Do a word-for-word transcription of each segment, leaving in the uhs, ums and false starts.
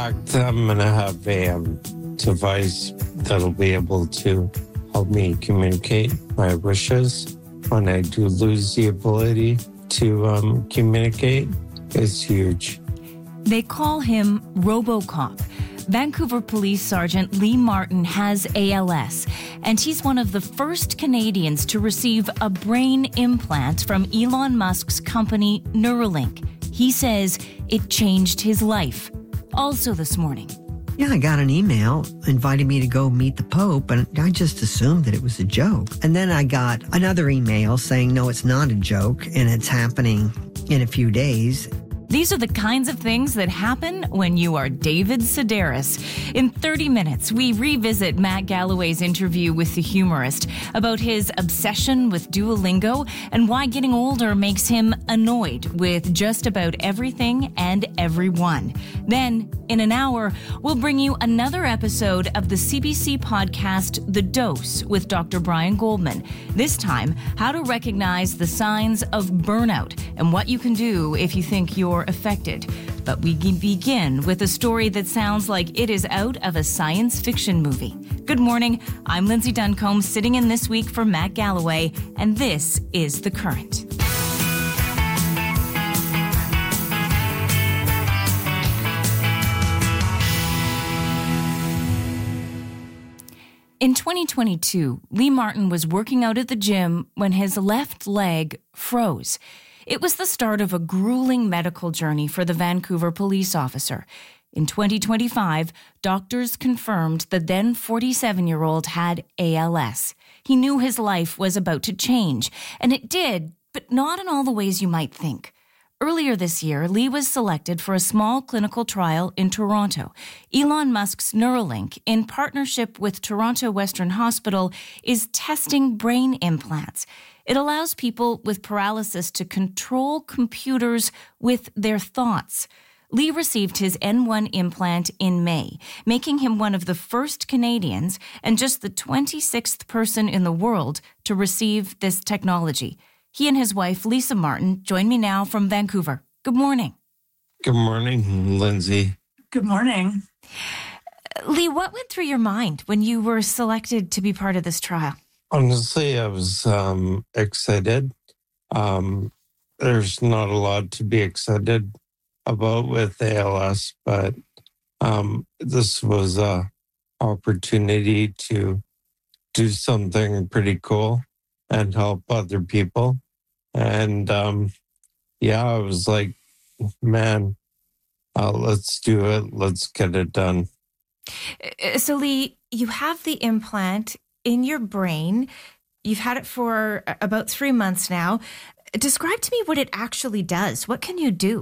fact, I'm going to have a um, device that'll be able to help me communicate my wishes when I do lose the ability to um, communicate. Is huge. They call him RoboCop. Vancouver Police Sergeant Lee Martin has A L S, and he's one of the first Canadians to receive a brain implant from Elon Musk's company Neuralink. He says it changed his life. Also this morning. Yeah, I got an email inviting me to go meet the Pope, and I just assumed that it was a joke. And then I got another email saying, no, it's not a joke, and it's happening in a few days. These are the kinds of things that happen when you are David Sedaris. In thirty minutes, we revisit Matt Galloway's interview with the humorist about his obsession with Duolingo and why getting older makes him annoyed with just about everything and everyone. Then, in an hour, we'll bring you another episode of the C B C podcast The Dose with Doctor Brian Goldman. This time, how to recognize the signs of burnout and what you can do if you think you're affected. But we begin with a story that sounds like it is out of a science fiction movie. Good morning. I'm Lindsay Duncombe, sitting in this week for Matt Galloway, and this is The Current. In twenty twenty-two, Lee Martin was working out at the gym when his left leg froze. It was the start of a grueling medical journey for the Vancouver police officer. In twenty twenty-five, doctors confirmed the then forty-seven-year-old had A L S. He knew his life was about to change, and it did, but not in all the ways you might think. Earlier this year, Lee was selected for a small clinical trial in Toronto. Elon Musk's Neuralink, in partnership with Toronto Western Hospital, is testing brain implants. It allows people with paralysis to control computers with their thoughts. Lee received his N one implant in May, making him one of the first Canadians and just the twenty-sixth person in the world to receive this technology. He and his wife, Lisa Martin, join me now from Vancouver. Good morning. Good morning, Lindsay. Good morning. Lee, what went through your mind when you were selected to be part of this trial? Honestly, I was um, excited. Um, there's not a lot to be excited about with A L S, but um, this was an opportunity to do something pretty cool and help other people. And um, yeah, I was like, man, uh, let's do it. Let's get it done. So, Lee, you have the implant in your brain. You've had it for about three months now. Describe to me what it actually does. What can you do?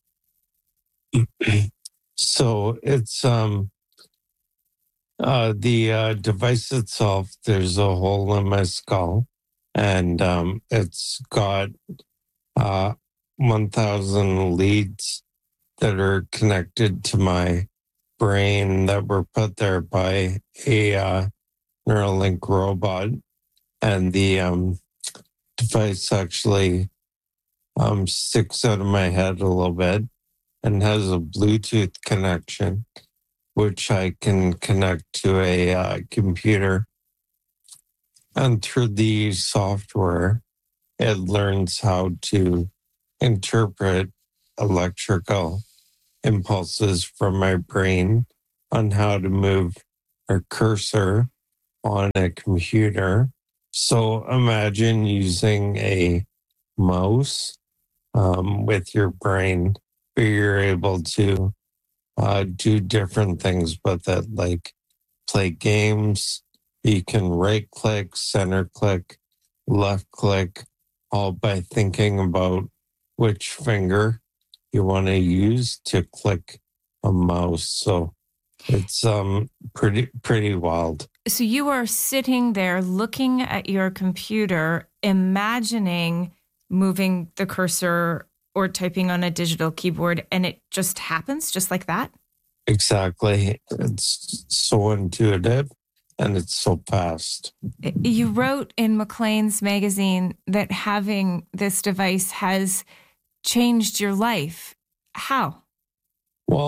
So it's um, uh, the uh, device itself. There's a hole in my skull, and um, it's got uh, one thousand leads that are connected to my brain that were put there by a uh, Neuralink robot, and the um, device actually um, sticks out of my head a little bit and has a Bluetooth connection, which I can connect to a uh, computer. And through the software, it learns how to interpret electrical impulses from my brain on how to move a cursor on a computer. So imagine using a mouse um, with your brain, where you're able to uh, do different things with it, like play games. You can right click, center click, left click, all by thinking about which finger you want to use to click a mouse. So it's um pretty pretty wild. So you are sitting there looking at your computer, imagining moving the cursor or typing on a digital keyboard, and it just happens just like that? Exactly. It's so intuitive and it's so fast. You wrote in Maclean's magazine that having this device has changed your life. How? Well,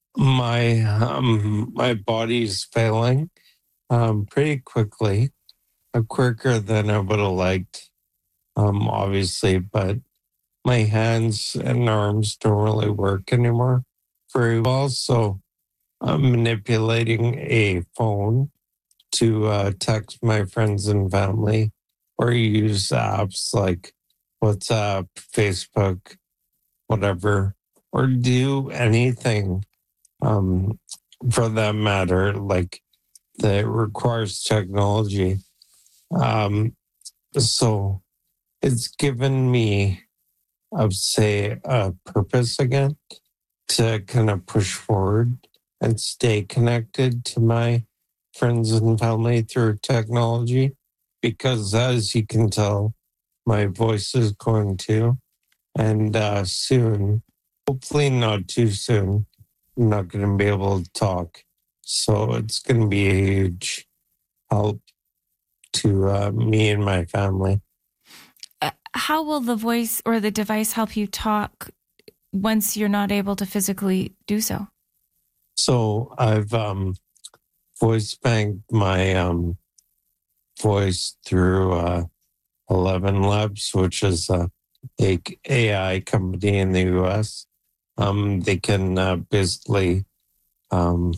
my um, my body's failing um, pretty quickly, uh, quicker than I would have liked, um, obviously. But my hands and arms don't really work anymore very well. So I'm manipulating a phone to uh, text my friends and family or use apps like WhatsApp, Facebook, whatever, or do anything um, for that matter, like that requires technology. Um, so it's given me, I would say, a purpose again to kind of push forward and stay connected to my friends and family through technology. Because as you can tell, my voice is going to, and uh, soon, hopefully not too soon, I'm not going to be able to talk. So it's going to be a huge help to uh, me and my family. Uh, how will the voice or the device help you talk once you're not able to physically do so? So I've um, voice banked my um, voice through uh, Eleven Labs, which is a, a A I company in the U S. Um, they can uh, basically um,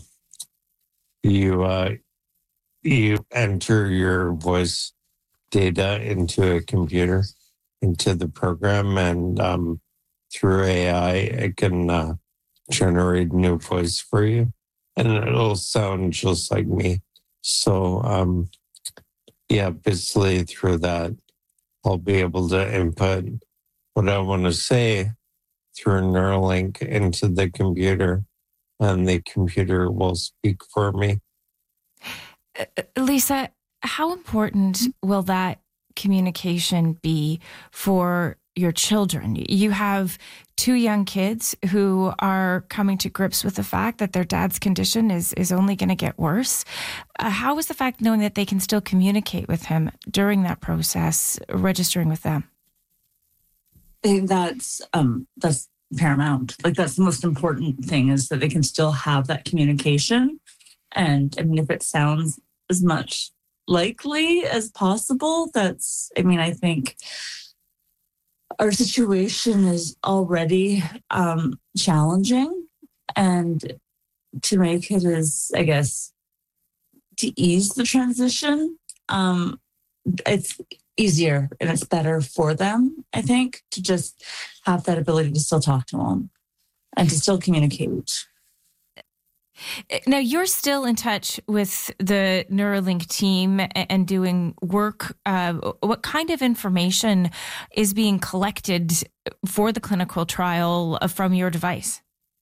you uh, you enter your voice data into a computer, into the program, and um, through A I, it can uh, generate a new voice for you, and it'll sound just like me. So, um, yeah, basically through that, I'll be able to input what I want to say through Neuralink into the computer, and the computer will speak for me. Lisa, how important will that communication be for your children? You have two young kids who are coming to grips with the fact that their dad's condition is, is only going to get worse. Uh, how is the fact knowing that they can still communicate with him during that process registering with them? I think that's um, that's paramount. Like that's the most important thing is that they can still have that communication. And I mean, if it sounds as much likely as possible, that's, I mean, I think our situation is already um, challenging. And to make it as, I guess, to ease the transition, um, it's easier and it's better for them, I think, to just have that ability to still talk to them and to still communicate. Now, you're still in touch with the Neuralink team and doing work. Uh, what kind of information is being collected for the clinical trial from your device?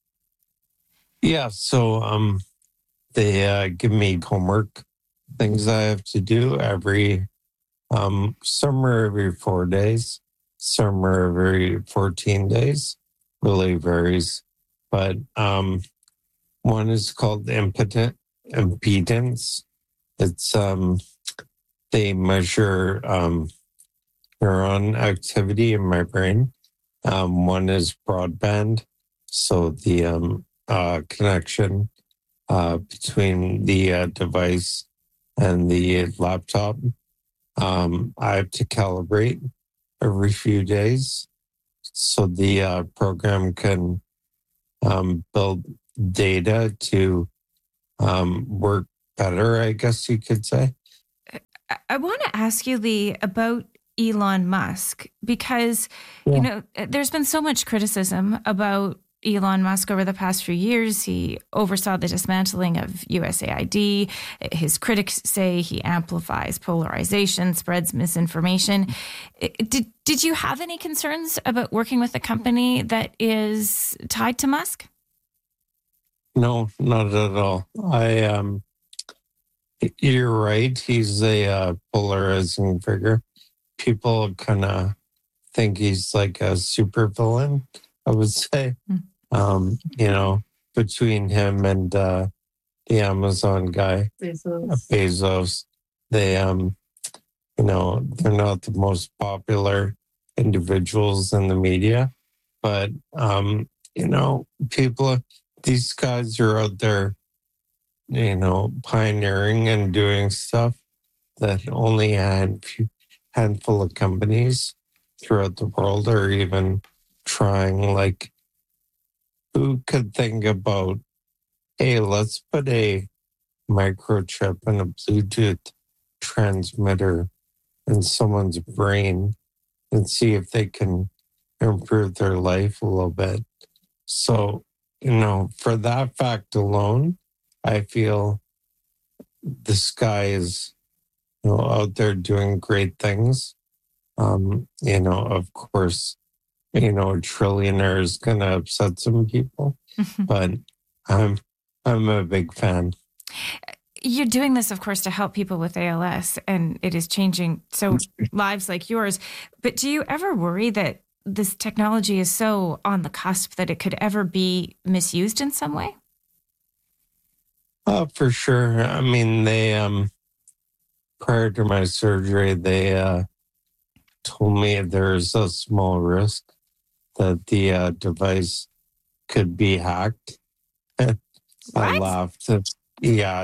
Yeah, so um, they uh, give me homework, things I have to do every, um, some are every four days, some are every fourteen days, really varies. But um, one is called impotent impedance. It's um, they measure um, neuron activity in my brain. Um, one is broadband, so the um, uh, connection uh, between the uh, device and the laptop. Um, I have to calibrate every few days, so the uh, program can um, build data to um, work better, I guess you could say. I, I want to ask you, Lee, about Elon Musk, because, yeah. you know, there's been so much criticism about Elon Musk over the past few years. He oversaw the dismantling of U S A I D. His critics say he amplifies polarization, spreads misinformation. Did, did you have any concerns about working with a company that is tied to Musk? No, not at all. I, um, you're right. He's a uh, polarizing figure. People kind of think he's like a super villain, I would say. Mm. Um, you know, between him and uh, the Amazon guy, Bezos. Bezos, they, um, you know, they're not the most popular individuals in the media, but, um, you know, people these guys are out there, you know, pioneering and doing stuff that only a hand, handful of companies throughout the world are even trying. Like, who could think about, hey, let's put a microchip and a Bluetooth transmitter in someone's brain and see if they can improve their life a little bit. So, you know, for that fact alone, I feel this guy is, you know, out there doing great things. Um, you know, of course, you know, a trillionaire is going to upset some people, but I'm I'm a big fan. You're doing this, of course, to help people with A L S, and it is changing so lives like yours. But do you ever worry that this technology is so on the cusp that it could ever be misused in some way? Uh, for sure. I mean, they, um, prior to my surgery, they uh, told me there's a small risk that the uh, device could be hacked. I laughed. Yeah,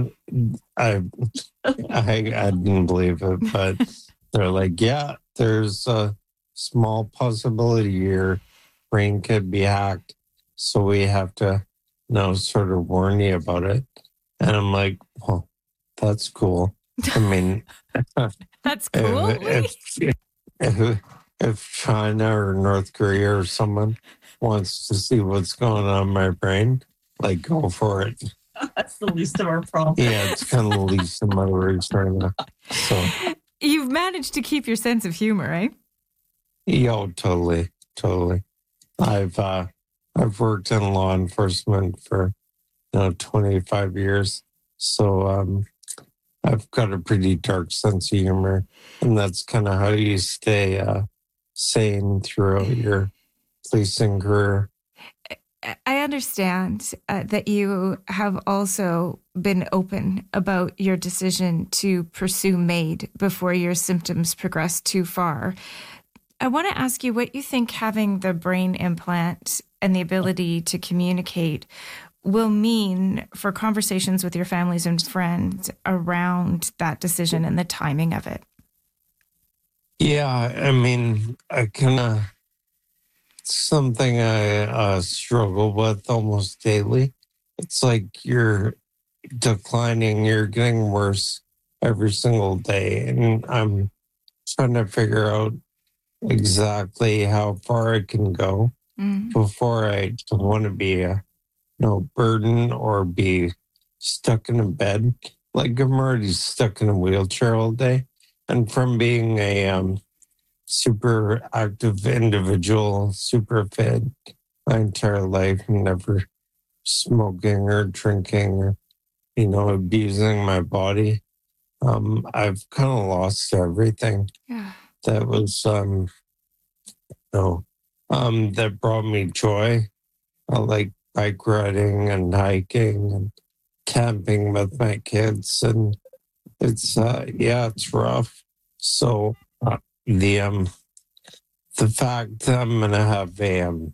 I, I I didn't believe it, but they're like, yeah, there's a small possibility your brain could be hacked, so we have to, you know, sort of warn you about it. And I'm like, well, that's cool. I mean, that's cool. If, if, if, if China or North Korea or someone wants to see what's going on in my brain, like, go for it. That's the least of our problems. Yeah, it's kind of the least of my worries right now. So you've managed to keep your sense of humor, right? Yo, totally, totally. I've uh, I've worked in law enforcement for you know twenty-five years, so um, I've got a pretty dark sense of humor, and that's kind of how you stay uh, sane throughout your policing career. I understand uh, that you have also been open about your decision to pursue MAID before your symptoms progressed too far. I want to ask you what you think having the brain implant and the ability to communicate will mean for conversations with your families and friends around that decision and the timing of it. Yeah, I mean, I kind of... something I uh, struggle with almost daily. It's like you're declining, you're getting worse every single day. And I'm trying to figure out exactly how far I can go mm. before I don't want to be a you know, burden or be stuck in a bed. Like I'm already stuck in a wheelchair all day. And from being a um, super active individual, super fit my entire life, never smoking or drinking or, you know, abusing my body. Um, I've kind of lost everything yeah. that was, um, you know, um, that brought me joy. I like bike riding and hiking and camping with my kids. And it's, uh, yeah, it's rough. So, uh, the, um, the fact that I'm going to have a um,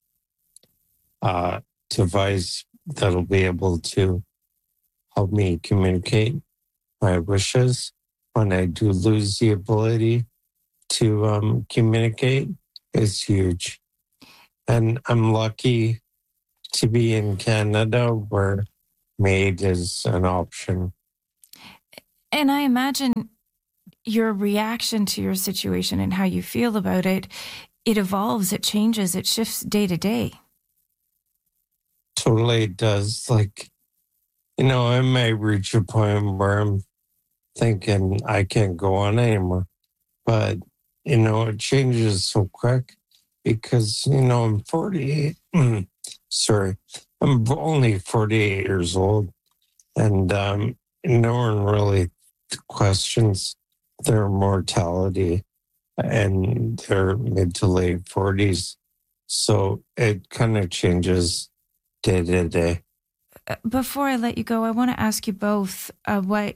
uh, device that'll be able to help me communicate my wishes when I do lose the ability to um, communicate is huge. And I'm lucky to be in Canada where MAID is an option. And I imagine your reaction to your situation and how you feel about it, it evolves, it changes, it shifts day to day. Totally it does. Like, you know, I may reach a point where I'm thinking I can't go on anymore. But, you know, it changes so quick because, you know, I'm forty-eight. Sorry, I'm only forty-eight years old. And um, no one really questions their mortality and their mid to late forties. So it kind of changes day to day. Before I let you go, I want to ask you both uh, what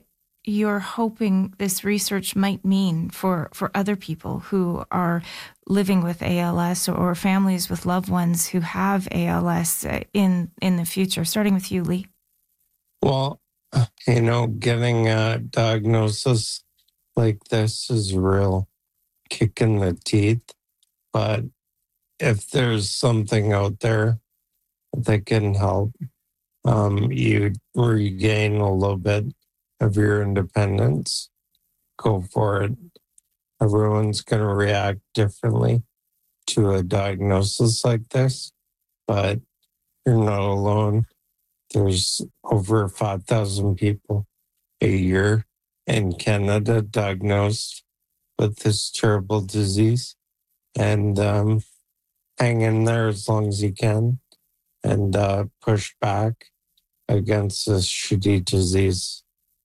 you're hoping this research might mean for, for other people who are living with A L S or, or families with loved ones who have A L S in, in the future? Starting with you, Lee. Well, you know, getting a diagnosis like this is a real kick in the teeth. But if there's something out there that can help um, you regain a little bit of your independence, go for it. Everyone's going to react differently to a diagnosis like this, but you're not alone. There's over five thousand people a year in Canada diagnosed with this terrible disease. And um, hang in there as long as you can and uh, push back against this shitty disease.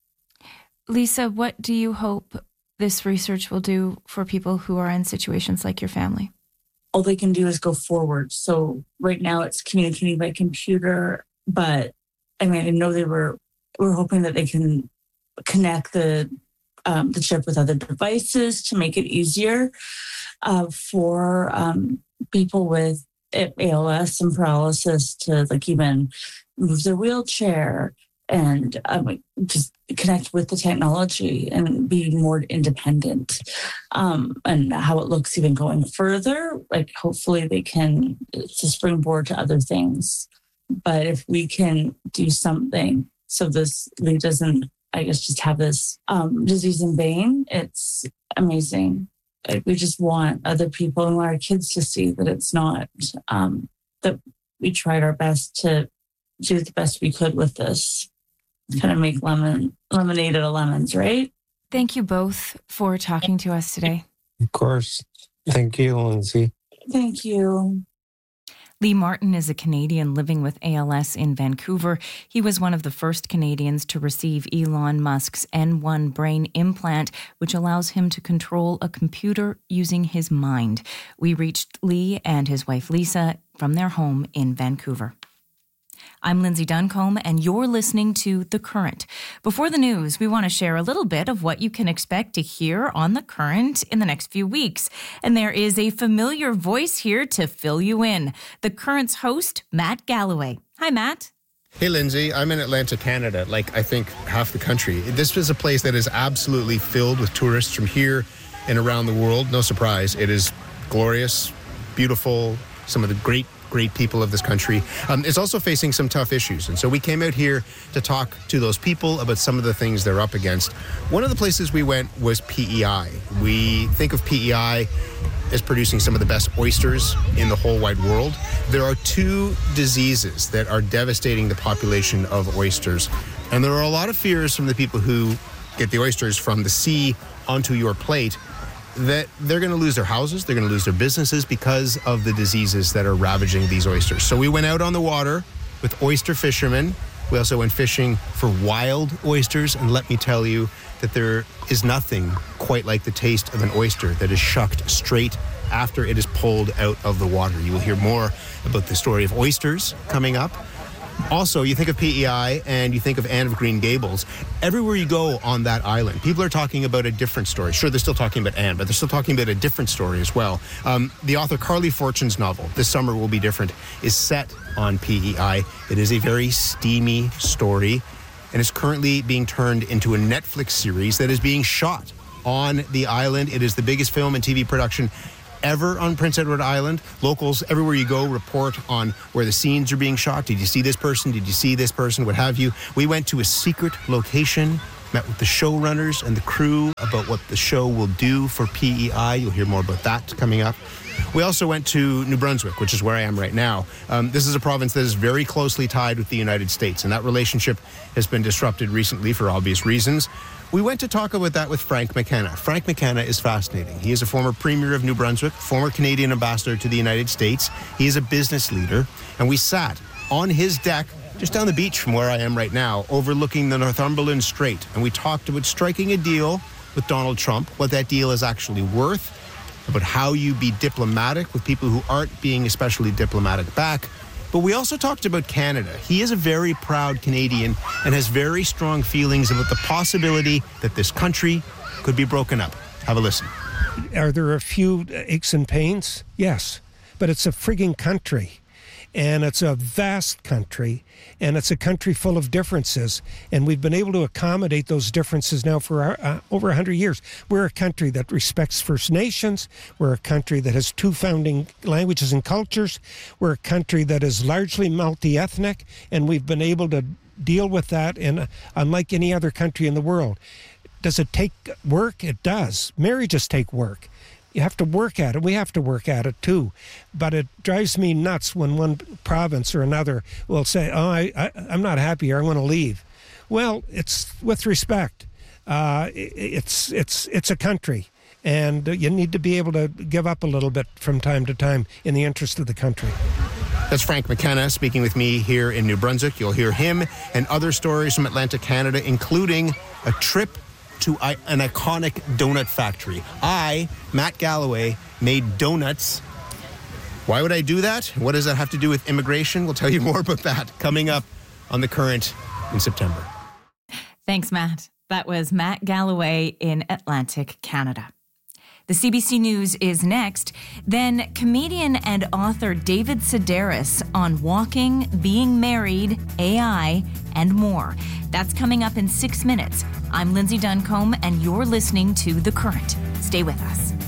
Lisa, what do you hope this research will do for people who are in situations like your family? All they can do is go forward. So right now it's communicating by computer, but I mean, I know they were, we're hoping that they can connect the um, the chip with other devices to make it easier uh, for um, people with A L S and paralysis to like even move their wheelchair and um, just connect with the technology and be more independent. Um, and how it looks even going further, like hopefully they can, it's a springboard to other things. But if we can do something so this Lee doesn't, I guess, just have this um, disease in vain, it's amazing. Like, we just want other people and want our kids to see that it's not, um, that we tried our best to do the best we could with this. Kind of make lemon lemonade out of lemons, right? Thank you both for talking to us today. Of course. Thank you, Lindsay. Thank you. Lee Martin is a Canadian living with A L S in Vancouver. He was one of the first Canadians to receive Elon Musk's N one brain implant, which allows him to control a computer using his mind. We reached Lee and his wife Lisa from their home in Vancouver. I'm Lindsay Duncombe, and you're listening to The Current. Before the news, we want to share a little bit of what you can expect to hear on The Current in the next few weeks. And there is a familiar voice here to fill you in. The Current's host, Matt Galloway. Hi, Matt. Hey, Lindsay. I'm in Atlanta, Canada, like I think half the country. This is a place that is absolutely filled with tourists from here and around the world. No surprise. It is glorious, beautiful, some of the great great people of this country. Um, it's also facing some tough issues. And so we came out here to talk to those people about some of the things they're up against. One of the places we went was P E I. We think of P E I as producing some of the best oysters in the whole wide world. There are two diseases that are devastating the population of oysters. And there are a lot of fears from the people who get the oysters from the sea onto your plate that they're going to lose their houses, they're going to lose their businesses because of the diseases that are ravaging these oysters. So we went out on the water with oyster fishermen. We also went fishing for wild oysters, and let me tell you that there is nothing quite like the taste of an oyster that is shucked straight after it is pulled out of the water. You will hear more about the story of oysters coming up. Also, you think of P E I and you think of Anne of Green Gables. Everywhere you go on that island, people are talking about a different story. Sure, they're still talking about Anne, but they're still talking about a different story as well. Um, the author Carly Fortune's novel, This Summer Will Be Different, is set on P E I. It is a very steamy story, and is currently being turned into a Netflix series that is being shot on the island. It is the biggest film and T V production ever on Prince Edward Island. Locals, everywhere you go, report on where the scenes are being shot. Did you see this person? Did you see this person? What have you? We went to a secret location, met with the showrunners and the crew about what the show will do for P E I. You'll hear more about that coming up. We also went to New Brunswick, which is where I am right now. Um, this is a province that is very closely tied with the United States, and that relationship has been disrupted recently for obvious reasons. We went to talk about that with Frank McKenna. Frank McKenna is fascinating. He is a former premier of New Brunswick, former Canadian ambassador to the United States. He is a business leader, and we sat on his deck just down the beach from where I am right now, overlooking the Northumberland Strait, and we talked about striking a deal with Donald Trump, what that deal is actually worth, about how you be diplomatic with people who aren't being especially diplomatic back, But we also talked about Canada. He is a very proud Canadian and has very strong feelings about the possibility that this country could be broken up. Have a listen. Are there a few aches and pains? Yes. But it's a frigging country. And it's a vast country, and it's a country full of differences. And we've been able to accommodate those differences now for uh, over one hundred years. We're a country that respects First Nations. We're a country that has two founding languages and cultures. We're a country that is largely multi-ethnic, and we've been able to deal with that, in, unlike any other country in the world. Does it take work? It does. Marriages take work. You have to work at it. We have to work at it too. But it drives me nuts when one province or another will say, oh, I, I, I'm not happy here, I want to leave. Well, it's with respect. Uh, it's, it's, it's a country. And you need to be able to give up a little bit from time to time in the interest of the country. That's Frank McKenna speaking with me here in New Brunswick. You'll hear him and other stories from Atlantic Canada, including a trip to an iconic donut factory. I, Matt Galloway, made donuts. Why would I do that? What does that have to do with immigration? We'll tell you more about that coming up on The Current in September. Thanks, Matt. That was Matt Galloway in Atlantic Canada. The C B C News is next. Then comedian and author David Sedaris on walking, being married, A I, and more. That's coming up in six minutes. I'm Lindsay Duncombe, and you're listening to The Current. Stay with us.